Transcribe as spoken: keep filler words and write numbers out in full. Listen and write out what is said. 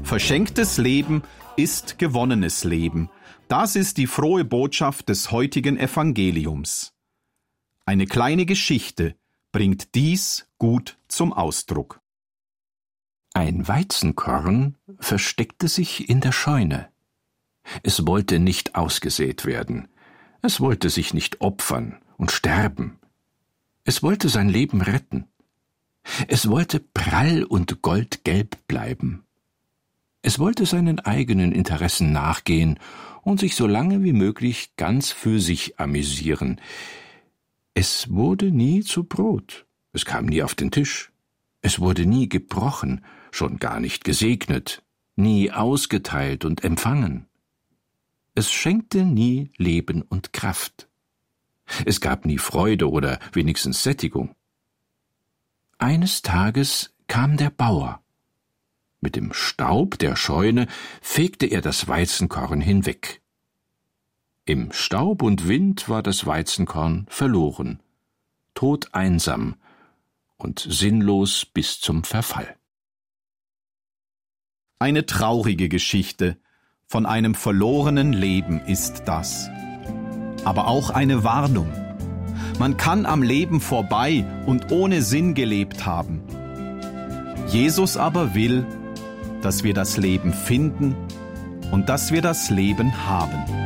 Verschenktes Leben ist gewonnenes Leben. Das ist die frohe Botschaft des heutigen Evangeliums. Eine kleine Geschichte bringt dies gut zum Ausdruck. Ein Weizenkorn versteckte sich in der Scheune. Es wollte nicht ausgesät werden. Es wollte sich nicht opfern und sterben. Es wollte sein Leben retten. Es wollte prall und goldgelb bleiben. Es wollte seinen eigenen Interessen nachgehen und sich so lange wie möglich ganz für sich amüsieren. Es wurde nie zu Brot, es kam nie auf den Tisch. Es wurde nie gebrochen, schon gar nicht gesegnet, nie ausgeteilt und empfangen. Es schenkte nie Leben und Kraft. Es gab nie Freude oder wenigstens Sättigung. Eines Tages kam der Bauer. Mit dem Staub der Scheune fegte er das Weizenkorn hinweg. Im Staub und Wind war das Weizenkorn verloren, todeinsam und sinnlos bis zum Verfall. Eine traurige Geschichte von einem verlorenen Leben ist das. Aber auch eine Warnung. Man kann am Leben vorbei und ohne Sinn gelebt haben. Jesus aber will, dass wir das Leben finden und dass wir das Leben haben.